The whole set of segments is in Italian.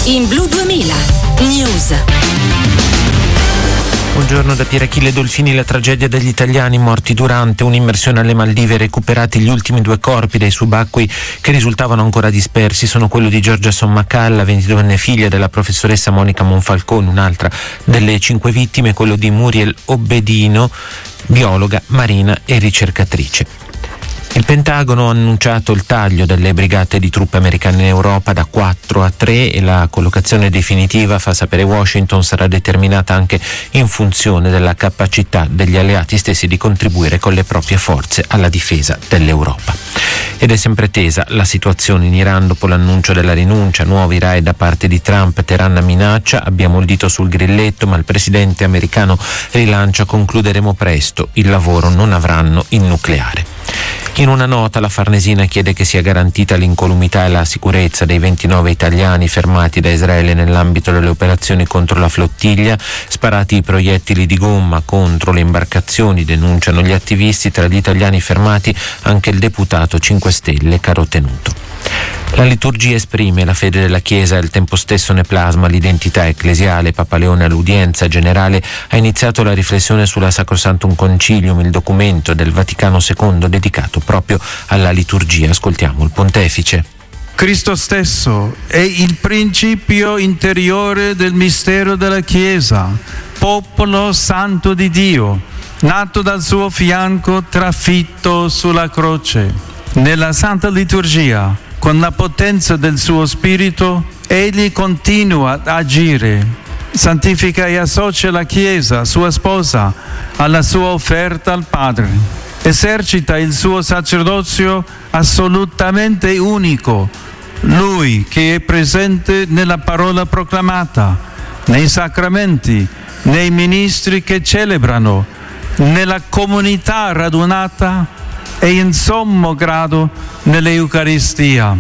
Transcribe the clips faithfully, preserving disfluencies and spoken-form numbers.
In Blu duemila News. Buongiorno da Pier Achille Dolfini. La tragedia degli italiani morti durante un'immersione alle Maldive. Recuperati gli ultimi due corpi dei subacquei che risultavano ancora dispersi. Sono quello di Giorgia Sommacalla, ventidovenne figlia della professoressa Monica Monfalcone, un'altra delle cinque vittime, quello di Muriel Obbedino, biologa marina e ricercatrice. Il Pentagono ha annunciato il taglio delle brigate di truppe americane in Europa da quattro a tre e la collocazione definitiva, fa sapere Washington, sarà determinata anche in funzione della capacità degli alleati stessi di contribuire con le proprie forze alla difesa dell'Europa. Ed è sempre tesa la situazione in Iran dopo l'annuncio della rinuncia, nuovi raid da parte di Trump. Teheran minaccia, abbiamo il dito sul grilletto, ma il presidente americano rilancia, concluderemo presto, il lavoro non avranno il nucleare. In una nota la Farnesina chiede che sia garantita l'incolumità e la sicurezza dei ventinove italiani fermati da Israele nell'ambito delle operazioni contro la flottiglia. Sparati i proiettili di gomma contro le imbarcazioni, denunciano gli attivisti, tra gli italiani fermati anche il deputato cinque Stelle Carotenuto. La liturgia esprime la fede della Chiesa e al tempo stesso ne plasma l'identità ecclesiale. Papa Leone all'udienza generale ha iniziato la riflessione sulla Sacrosanctum Concilium, il documento del Vaticano secondo dedicato proprio alla liturgia. Ascoltiamo il pontefice. Cristo stesso è il principio interiore del mistero della Chiesa, popolo santo di Dio, nato dal suo fianco, trafitto sulla croce. Nella Santa Liturgia, con la potenza del suo Spirito, egli continua ad agire, santifica e associa la Chiesa, sua sposa, alla sua offerta al Padre. Esercita il suo sacerdozio assolutamente unico, lui che è presente nella parola proclamata, nei sacramenti, nei ministri che celebrano, nella comunità radunata e in sommo grado nell'Eucaristia.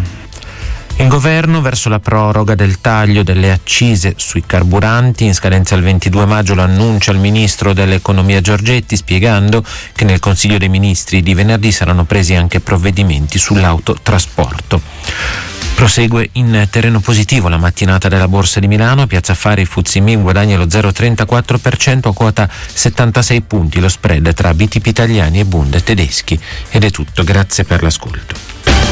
Il governo verso la proroga del taglio delle accise sui carburanti in scadenza il ventidue maggio lo annuncia il ministro dell'economia Giorgetti, spiegando che nel Consiglio dei Ministri di venerdì saranno presi anche provvedimenti sull'autotrasporto. Prosegue in terreno positivo la mattinata della Borsa di Milano. Piazza Affari F T S E M I guadagna lo zero virgola trentaquattro per cento a quota settantasei punti, lo spread tra B T P italiani e Bund tedeschi. Ed è tutto, grazie per l'ascolto.